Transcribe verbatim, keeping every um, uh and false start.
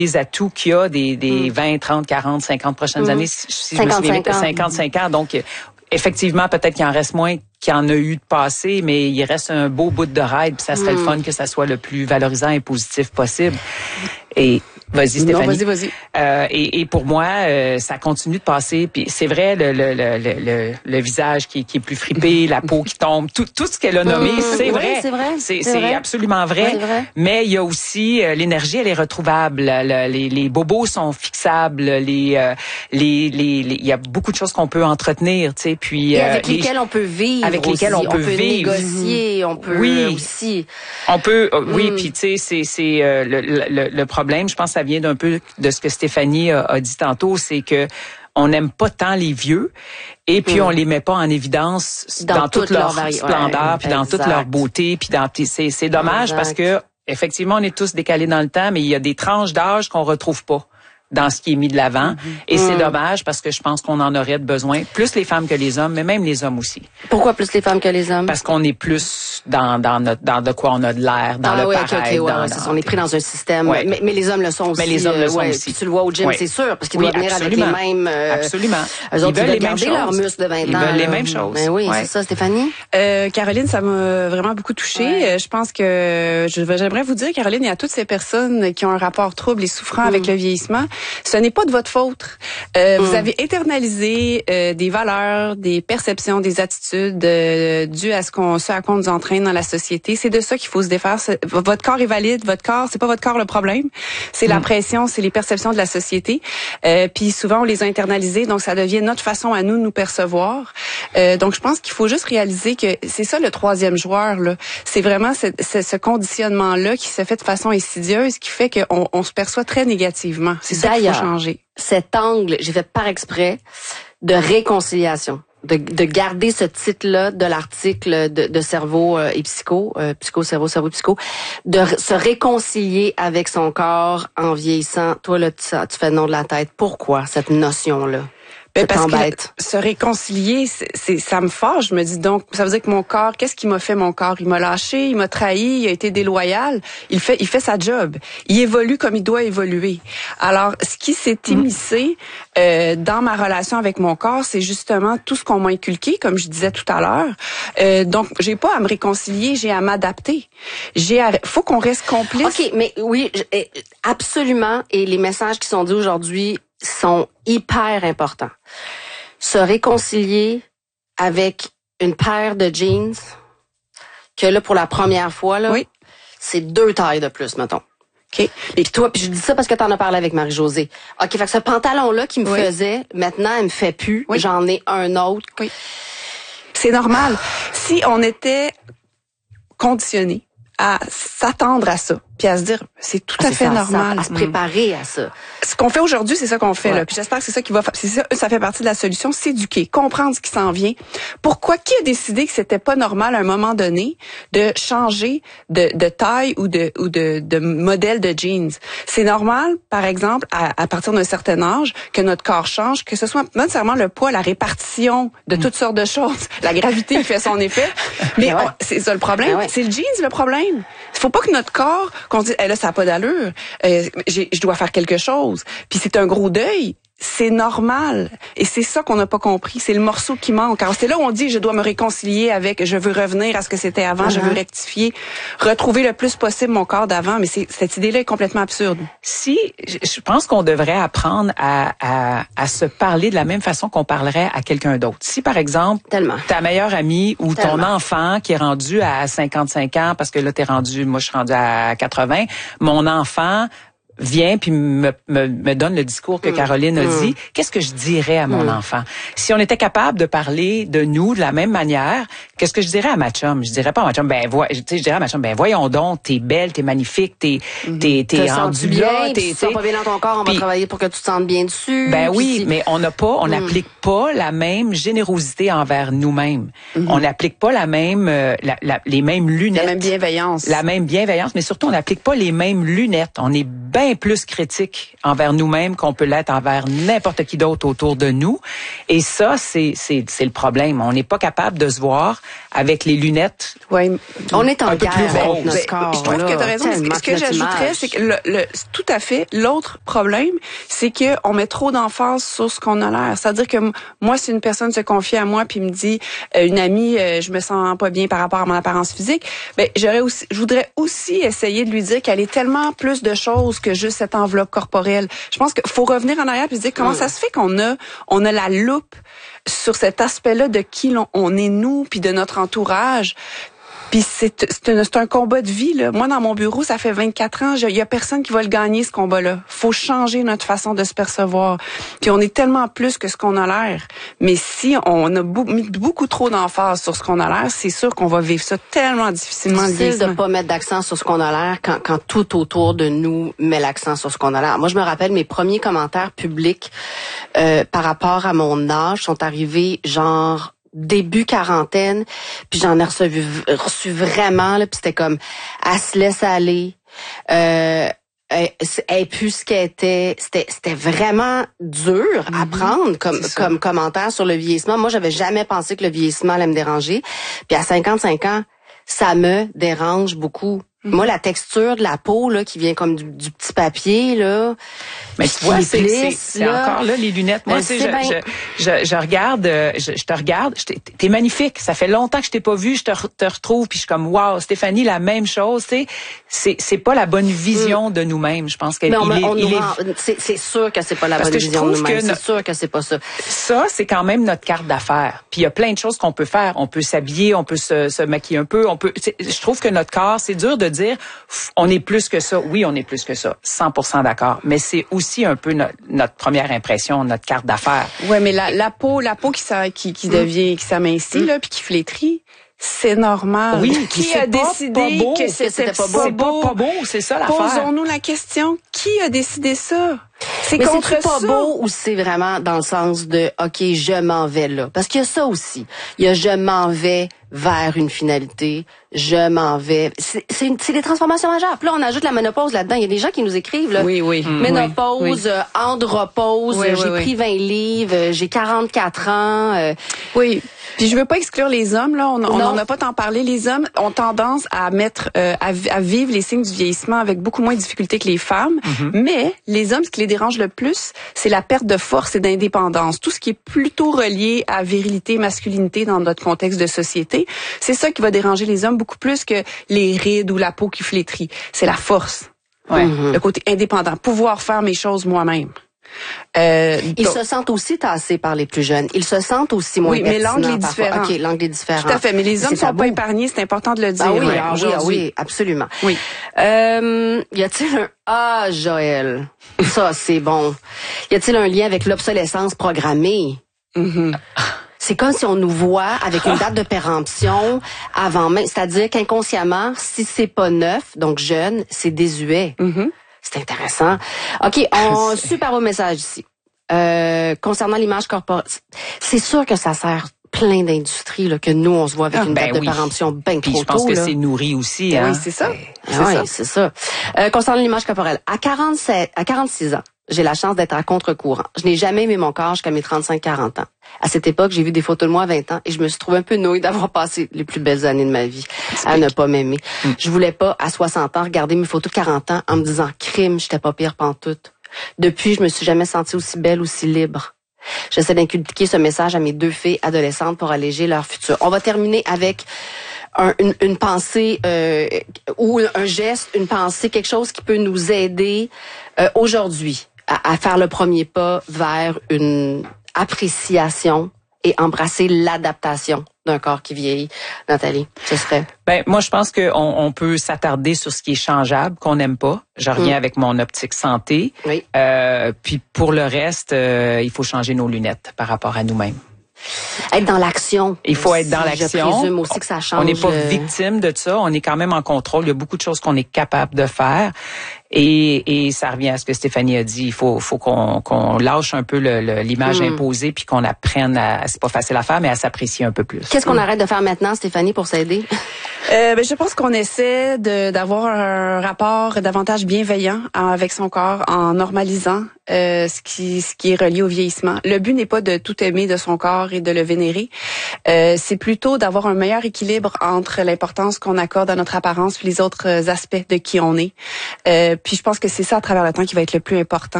les atouts qu'il y a des, des mm. vingt, trente, quarante, cinquante prochaines mm. années, si, si je me souviens bien, cinquante-cinq ans. Donc, effectivement, peut-être qu'il en reste moins qu'il y en a eu de passé, mais il reste un beau bout de ride, puis ça serait mm. le fun que ça soit le plus valorisant et positif possible. Et vas-y, Stéphanie. Non, vas-y, vas-y. Euh, et, et pour moi, euh, ça continue de passer. Puis c'est vrai, le, le, le, le, le visage qui, qui est plus fripé, la peau qui tombe, tout, tout ce qu'elle a nommé, mmh, c'est, oui, vrai. c'est vrai. C'est, c'est, c'est vrai. absolument vrai. Ouais, c'est vrai. Mais il y a aussi euh, l'énergie, elle est retrouvable. Le, les, les bobos sont fixables. Les, euh, les, les, les, il y a beaucoup de choses qu'on peut entretenir, tu sais. Puis et avec euh, lesquelles les, on peut vivre. Avec aussi. lesquelles on peut, on peut vivre. négocier, on peut oui. aussi. On peut, euh, oui. Mm. Puis tu sais, c'est, c'est euh, le, le, le problème. Je pense que ça vient d'un peu de ce que Stéphanie a, a dit tantôt, c'est que on n'aime pas tant les vieux et puis mmh. on les met pas en évidence dans, dans toute, toute leur, leur splendeur, ouais, puis dans toute leur beauté, puis dans c'est c'est dommage exact. Parce que effectivement on est tous décalés dans le temps, mais il y a des tranches d'âge qu'on retrouve pas dans ce qui est mis de l'avant. Mmh. Et mmh. c'est dommage parce que je pense qu'on en aurait besoin, plus les femmes que les hommes, mais même les hommes aussi. Pourquoi plus les femmes que les hommes? Parce qu'on est plus dans, dans notre, dans de quoi on a de l'air, dans ah, le ouais, paraître. Okay, okay, ouais, dans, ouais, dans, on est pris dans un système. Ouais. Mais, mais les hommes le sont aussi. Mais les hommes le sont ouais, aussi. Puis tu le vois au gym, ouais. c'est sûr, parce qu'ils oui, doivent venir absolument. avec les mêmes... Euh, absolument. Eux autres, ils veulent ils les mêmes choses. Leurs muscles de vingt ils ans. Ils veulent les là. mêmes choses. Ben oui, ouais. c'est ça, Stéphanie? Euh, Caroline, ça m'a vraiment beaucoup touchée. Ouais. Je pense que je, j'aimerais vous dire, Caroline, il y a toutes ces personnes qui ont un rapport trouble et souffrant mm. avec le vieillissement. Ce n'est pas de votre faute. Euh, mm. Vous avez internalisé euh, des valeurs, des perceptions, des attitudes euh, dues à ce qu'on, ce à quoi on nous entraîne dans la société. C'est de ça qu'il faut se défaire. C'est, votre corps est valide. Votre corps, c'est pas votre corps le problème. C'est mm. la pression, c'est les perceptions de la société. Euh, puis souvent, on les a internalisées, donc ça devient notre façon à nous de nous percevoir. Euh, donc, je pense qu'il faut juste réaliser que c'est ça le troisième joueur, là. C'est vraiment ce, ce, ce conditionnement-là qui se fait de façon insidieuse, qui fait qu'on on se perçoit très négativement. C'est ça qu'il faut changer. Cet angle, j'ai fait par exprès, de réconciliation. De, de garder ce titre-là de l'article de, de cerveau euh, et psycho, euh, psycho, cerveau, cerveau, psycho, de r- se réconcilier avec son corps en vieillissant. Toi, là, tu, tu fais le nom de la tête. Pourquoi cette notion-là? Ben parce que se réconcilier, c'est, c'est, ça me fâche. Je me dis donc, ça veut dire que mon corps, qu'est-ce qu'il m'a fait mon corps? Il m'a lâché, il m'a trahi, il a été déloyal. Il fait, il fait sa job. Il évolue comme il doit évoluer. Alors, ce qui s'est immiscé euh, dans ma relation avec mon corps, c'est justement tout ce qu'on m'a inculqué, comme je disais tout à l'heure. Euh, donc, j'ai pas à me réconcilier, j'ai à m'adapter. J'ai, à, faut qu'on reste complice. Ok, mais oui, absolument. Et les messages qui sont dits aujourd'hui sont hyper importants. Se réconcilier avec une paire de jeans que là, pour la première fois, là, oui. c'est deux tailles de plus, mettons. OK. Et toi, puis je dis ça parce que t'en as parlé avec Marie-Josée. OK, fait que ce pantalon-là qui me oui. faisait, maintenant, il me fait plus. Oui. J'en ai un autre. Oui. C'est normal. Si on était conditionné à s'attendre à ça, puis à se dire c'est tout ah, à fait ça, normal, ça, à se préparer à ça. Ce qu'on fait aujourd'hui, c'est ça qu'on fait ouais. là. Puis j'espère que c'est ça qui va, c'est ça, ça fait partie de la solution, s'éduquer, comprendre ce qui s'en vient. Pourquoi qui a décidé que c'était pas normal à un moment donné de changer de, de taille ou de ou de, de modèle de jeans? C'est normal, par exemple, à, à partir d'un certain âge, que notre corps change, que ce soit pas nécessairement le poids, la répartition de toutes sortes de choses, la gravité qui fait son effet. Mais ouais. on, c'est ça le problème, ouais. c'est le jeans le problème. Il faut pas que notre corps, qu'on dise, hey, là, ça n'a pas d'allure, euh, j'ai, je dois faire quelque chose. Puis c'est un gros deuil. C'est normal. Et c'est ça qu'on n'a pas compris. C'est le morceau qui manque. Alors, c'est là où on dit, je dois me réconcilier avec, je veux revenir à ce que c'était avant, uh-huh. je veux rectifier, retrouver le plus possible mon corps d'avant. Mais c'est, cette idée-là est complètement absurde. Si, je pense qu'on devrait apprendre à, à, à se parler de la même façon qu'on parlerait à quelqu'un d'autre. Si, par exemple, Tellement. ta meilleure amie ou Tellement. ton enfant qui est rendu à cinquante-cinq ans, parce que là, t'es rendu, moi, je suis rendu à quatre-vingts, mon enfant vient puis me, me, me donne le discours que mmh. Caroline a mmh. dit, qu'est-ce que je dirais à mon mmh. enfant? Si on était capable de parler de nous de la même manière, qu'est-ce que je dirais à ma chum? Je dirais pas à ma chum, ben, vo- tu sais, je dirais à ma chum, ben, voyons donc, t'es belle, t'es magnifique, t'es, mmh. t'es, t'es rendu là, t'es, tu te sens pas bien dans ton corps, on pis, va travailler pour que tu te sentes bien dessus. Ben oui, si... mais on n'a pas, on n'applique mmh. pas la même générosité envers nous-mêmes. Mmh. On n'applique pas la même, euh, la, la, les mêmes lunettes. La même bienveillance. La même bienveillance, mais surtout, on n'applique pas les mêmes lunettes. On est ben bien plus critique envers nous-mêmes qu'on peut l'être envers n'importe qui d'autre autour de nous. Et ça, c'est c'est c'est le problème. On n'est pas capable de se voir avec les lunettes. Oui, on est en un peu guerre plus avec notre corps. Je trouve là, que tu as raison. Ce, ce que j'ajouterais, c'est que le, le, tout à fait, l'autre problème, c'est que on met trop d'emphase sur ce qu'on a l'air. C'est-à-dire que moi, si une personne se confie à moi puis me dit, euh, une amie, euh, je me sens pas bien par rapport à mon apparence physique, ben j'aurais aussi, je voudrais aussi essayer de lui dire qu'elle est tellement plus de choses que juste cette enveloppe corporelle. Je pense qu'il faut revenir en arrière puis se dire comment mmh. ça se fait qu'on a, on a la loupe sur cet aspect-là de qui l'on, on est nous puis de notre entourage. Puis c'est c'est un, c'est un combat de vie là. Moi dans mon bureau, ça fait vingt-quatre ans, il y a personne qui va le gagner ce combat-là. Faut changer notre façon de se percevoir. Puis on est tellement plus que ce qu'on a l'air. Mais si on a beau, mis beaucoup trop d'emphase sur ce qu'on a l'air, c'est sûr qu'on va vivre ça tellement difficilement. C'est difficile de pas mettre d'accent sur ce qu'on a l'air quand quand tout autour de nous met l'accent sur ce qu'on a l'air. Moi je me rappelle mes premiers commentaires publics euh, par rapport à mon âge sont arrivés genre début quarantaine, puis j'en ai reçu, reçu vraiment, là, puis c'était comme, elle se laisse aller, euh, elle, elle est plus ce qu'elle était, c'était, c'était vraiment dur à prendre comme, comme commentaire sur le vieillissement. Moi, j'avais jamais pensé que le vieillissement allait me déranger, puis à cinquante-cinq ans, ça me dérange beaucoup. Mm-hmm. Moi, la texture de la peau là qui vient comme du, du petit papier là, mais tu vois, c'est, c'est, c'est encore là les lunettes. Moi, c'est je, je, je, je regarde, je, je te regarde, je t'es, t'es magnifique. Ça fait longtemps que je t'ai pas vu, je te, te retrouve, puis je suis comme wow, Stéphanie, la même chose. Tu sais, c'est c'est pas la bonne vision mm. de nous-mêmes. Je pense qu'elle mais on, il est, on il est... rend, c'est, c'est sûr que c'est pas la Parce bonne vision de nous-mêmes. C'est sûr que c'est pas ça. Ça, c'est quand même notre carte d'affaires. Puis il y a plein de choses qu'on peut faire. On peut s'habiller, on peut se, se maquiller un peu, on peut. Je trouve que notre corps, c'est dur de dire on est plus que ça. Oui, on est plus que ça. cent pour cent d'accord. Mais c'est aussi un peu notre, notre première impression, notre carte d'affaires. Ouais, mais la, la peau, la peau qui, qui, qui devient, qui s'amincit, mmh. là, puis qui flétrit, c'est normal. Oui, qui a pas, décidé pas beau, que c'était pas beau? C'est pas, pas beau, c'est ça l'affaire. Posons-nous la question, qui a décidé ça? C'est mais contre c'est pas ça. beau ou c'est vraiment dans le sens de OK, je m'en vais là. Parce qu'il y a ça aussi. Il y a je m'en vais vers une finalité, je m'en vais. C'est, c'est, une, c'est des transformations majeures. Puis là, on ajoute la ménopause là-dedans. Il y a des gens qui nous écrivent là. Oui, oui. Ménopause, oui. Euh, andropause, oui, oui, j'ai oui. pris vingt livres, j'ai quarante-quatre ans. Euh, oui. Puis je veux pas exclure les hommes là, on n'en a pas tant parlé. Les hommes ont tendance à mettre, euh, à, à vivre les signes du vieillissement avec beaucoup moins de difficulté que les femmes. Mm-hmm. Mais les hommes, ce qui les dérange le plus, c'est la perte de force et d'indépendance. Tout ce qui est plutôt relié à virilité, masculinité dans notre contexte de société, c'est ça qui va déranger les hommes beaucoup plus que les rides ou la peau qui flétrit. C'est la force, ouais. mm-hmm. le côté indépendant, pouvoir faire mes choses moi-même. Euh, Ils donc, se sentent aussi tassés par les plus jeunes. Ils se sentent aussi moins pertinents. Oui, mais l'angle est différent. OK, l'angle est différent. Tout à fait, mais les hommes ne sont pas épargnés, c'est important de le dire. Ah oui, ouais, ah oui, ah oui, absolument. Oui. Euh, y a-t-il un Ah, Joël, ça c'est bon. Y a-t-il un lien avec l'obsolescence programmée? Mm-hmm. C'est comme si on nous voit avec une date de péremption avant même, c'est-à-dire qu'inconsciemment, si c'est pas neuf, donc jeune, c'est désuet. Mm-hmm. C'est intéressant. OK, on super beau message ici. Euh, concernant l'image corporelle, c'est sûr que ça sert plein d'industries là, que nous, on se voit avec ah, une ben date oui. de péremption bien trop tôt. Je pense que là. c'est nourri aussi. Hein? Oui, c'est ça. C'est oui, ça. c'est ça. Euh, concernant l'image corporelle, à quarante-sept, à quarante-six ans, j'ai la chance d'être à contre-courant. Je n'ai jamais aimé mon corps jusqu'à mes trente-cinq quarante ans. À cette époque, j'ai vu des photos de moi à vingt ans et je me suis trouvée un peu nouille d'avoir passé les plus belles années de ma vie à ne pas m'aimer. Mm. Je voulais pas, à soixante ans, regarder mes photos de quarante ans en me disant « crime, j'étais pas pire pantoute ». Depuis, je me suis jamais sentie aussi belle, aussi libre. J'essaie d'inculquer ce message à mes deux filles adolescentes pour alléger leur futur. On va terminer avec un, une, une pensée euh, ou un geste, une pensée, quelque chose qui peut nous aider euh, aujourd'hui à, à faire le premier pas vers une appréciation et embrasser l'adaptation d'un corps qui vieillit. Nathalie, ce serait? Ben moi, je pense qu'on on peut s'attarder sur ce qui est changeable, qu'on n'aime pas. Je reviens mmh. avec mon optique santé. Oui. Euh, puis pour le reste, euh, il faut changer nos lunettes par rapport à nous-mêmes. Être dans l'action. Il faut être dans l'action. Je présume aussi que ça change. On n'est pas victime de ça. On est quand même en contrôle. Il y a beaucoup de choses qu'on est capable de faire. Et, et ça revient à ce que Stéphanie a dit. Il faut, faut qu'on, qu'on lâche un peu le, le, l'image mmh. imposée, puis qu'on apprenne à, c'est pas facile à faire, mais à s'apprécier un peu plus. Qu'est-ce qu'on mmh. arrête de faire maintenant, Stéphanie, pour s'aider? Euh, ben, je pense qu'on essaie de, d'avoir un rapport davantage bienveillant avec son corps en normalisant euh, ce qui ce qui est relié au vieillissement. Le but n'est pas de tout aimer de son corps et de le vénérer. Euh, c'est plutôt d'avoir un meilleur équilibre entre l'importance qu'on accorde à notre apparence et les autres aspects de qui on est. Euh, puis je pense que c'est ça à travers le temps qui va être le plus important.